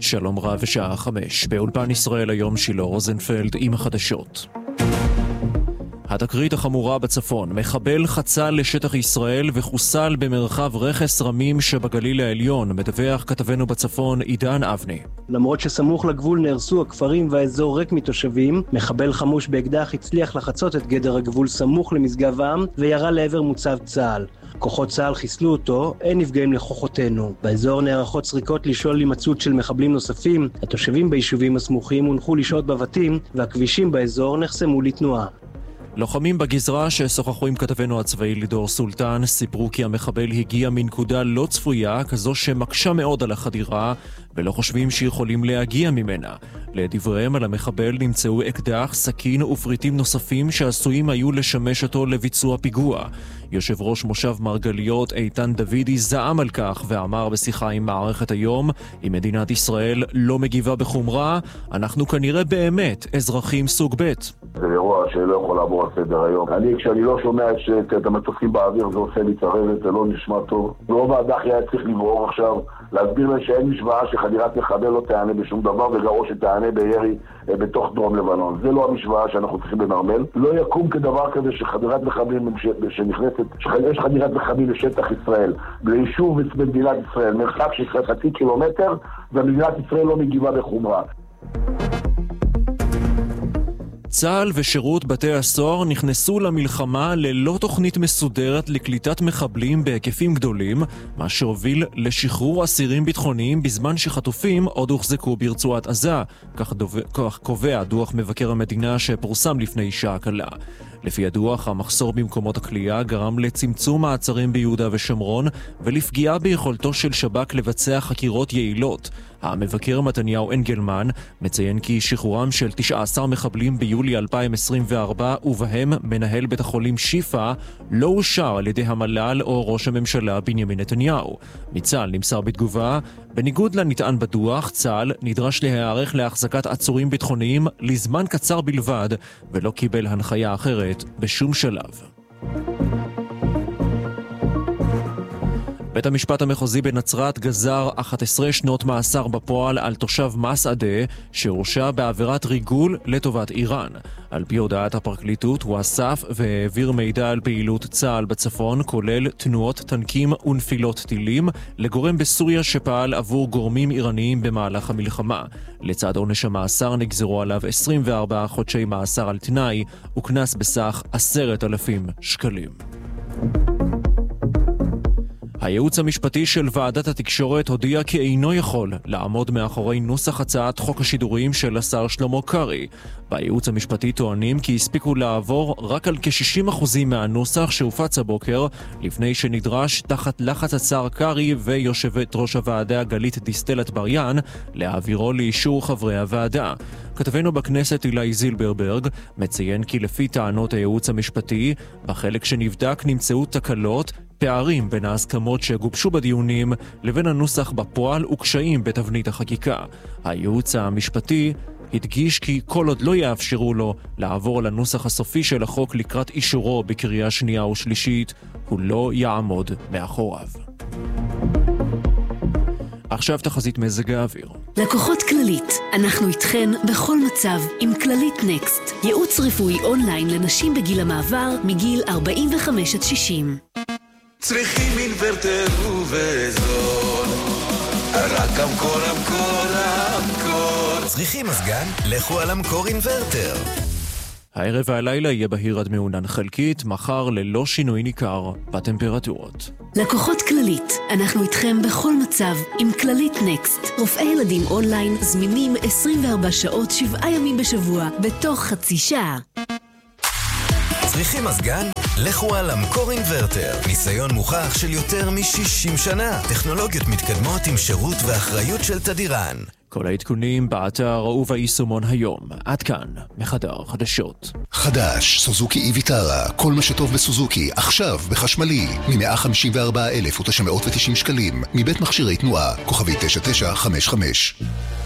שלום רב ושעה 5. באולפן ישראל היום שילה רוזנפלד עם החדשות. התקרית החמורה בצפון, מחבל חצה לשטח ישראל וחוסל במרחב רכס רמים שבגליל העליון, מדווח כתבנו בצפון עידן אבני. למרות שסמוך לגבול נהרסו הכפרים והאזור ריק מתושבים, מחבל חמוש באקדח הצליח לחצות את גדר הגבול סמוך למשגב עם וירה לעבר מוצב צה"ל. כוחות צה"ל חיסלו אותו, אין נפגעים לכוחותינו. באזור נערכות סריקות לשאול הימצאות של מחבלים נוספים. התושבים ביישובים הסמוכים הונחו לשהות בבתים והכבישים באזור נחסמו לתנועה. לוחמים בגזרה ששוחחו עם כתבנו הצבאי לידור סולטן סיפרו כי המחבל הגיע מנקודה לא צפויה, כזו שמקשה מאוד על החדירה ולא חושבים שיכולים להגיע ממנה. לדבריהם על המחבל נמצאו אקדח, סכין ופריטים נוספים שעשויים היו לשמש אותו לביצוע פיגוע. יושב ראש מושב מרגליות איתן דוידי זעם על כך ואמר בשיחה עם מערכת היום, אם מדינת ישראל לא מגיבה בחומרה, אנחנו כנראה באמת אזרחים סוג ב'. זה אירוע שלא יכול לעבור על סדר היום. כשאני לא שומע את המטוסים באוויר, זה עושה לי צרבת, זה לא נשמע טוב. רוב האד"ח היה צריך לברור עכשיו, להסביר להם שאין משוואה שחדירת מחבל לא תענה בשום דבר, וגרו שתענה בירי בתוך דרום לבנון. זה לא המשוואה שאנחנו צריכים לנרמל. לא יקום כדבר כזה שחדירת מחבלים שנכנסת, יש חדירת מחבלים לשטח ישראל, ליישוב במדינת ישראל, מרחק של חצי קילומטר, ומדינת ישראל לא מגיבה בחומרה. צה"ל ושירות בתי הסוהר נכנסו למלחמה ללא תוכנית מסודרת לקליטת מחבלים בהיקפים גדולים, מה שהוביל לשחרור אסירים ביטחוניים בזמן שחטופים עוד הוחזקו ברצועת עזה, כך קובע דוח מבקר המדינה שפורסם לפני שעה קלה. לפי הדוח, המחסור במקומות הכלייה גרם לצמצום מעצרים ביהודה ושומרון ולפגיעה ביכולתו של שב"כ לבצע חקירות יעילות. המבקר מתניהו אנגלמן מציין כי שחרורם של 19 מחבלים ביולי 2024 ובהם מנהל בית החולים שיפה לא אושר על ידי המל"ל או ראש הממשלה בנימין נתניהו. מצה"ל נמסר בתגובה, בניגוד לנטען בדוח, צה"ל נדרש להיערך להחזקת עצורים ביטחוניים לזמן קצר בלבד ולא קיבל הנחיה אחרת בשום שלב. בית המשפט המחוזי בנצרת גזר 11 שנות מאסר בפועל על תושב מסעדה שהורשע בעבירת ריגול לטובת איראן. על פי הודעת הפרקליטות הוא אסף והעביר מידע על פעילות צה"ל בצפון, כולל תנועות טנקים ונפילות טילים, לגורם בסוריה שפעל עבור גורמים איראניים במהלך המלחמה. לצד עונש המאסר נגזרו עליו 24 חודשי מאסר על תנאי וקנס בסך 10,000 שקלים. הייעוץ המשפטי של ועדת התקשורת הודיע כי אינו יכול לעמוד מאחורי נוסח הצעת חוק השידורים של השר שלמה קרעי. בייעוץ המשפטי טוענים כי הספיקו לעבור רק על כ-60% מהנוסח שהופץ הבוקר, לפני שנדרש תחת לחץ השר קרעי ויושבת ראש הוועדה גלית דיסטל אטבריאן להעבירו לאישור חברי הוועדה. כתבנו בכנסת אילי זילברברג מציין כי לפי טענות הייעוץ המשפטי, בחלק שנבדק נמצאו תקלות, פערים בין ההסכמות שגובשו בדיונים לבין הנוסח בפועל וקשיים בתבנית החקיקה. הייעוץ המשפטי הדגיש כי כל עוד לא יאפשרו לו לעבור לנוסח הסופי של החוק לקראת אישורו בקריאה שנייה ושלישית, הוא לא יעמוד מאחוריו. עכשיו תחזית מזג האוויר. לקוחות כללית, אנחנו איתכן בכל מצב עם כללית נקסט. ייעוץ רפואי אונליין לנשים בגיל המעבר מגיל 45 עד 60. צריכים אינוורטר ובזול, רק המקור. צריכים מזגן? לכו על המקור אינוורטר. הערב והלילה יהיה בהיר עד מעונן חלקית, מחר ללא שינוי ניכר בטמפרטורות. לקוחות כללית, אנחנו איתכם בכל מצב עם כללית נקסט. רופאי ילדים אונליין זמינים 24 שעות 7 ימים בשבוע בתוך חצי שעה. צריכים מזגן? לכו על המקור אינוורטר. ניסיון מוכח של יותר מ-60 שנה. טכנולוגיות מתקדמות עם שירות ואחריות של תדירן. כל העדכונים באתר וביישומון היום. עד כאן, מחדר חדשות. חדש, סוזוקי איביטרה. כל מה שטוב בסוזוקי, עכשיו בחשמלי. מ-154,990 שקלים. מבית מכשירי תנועה, כוכבי 9955.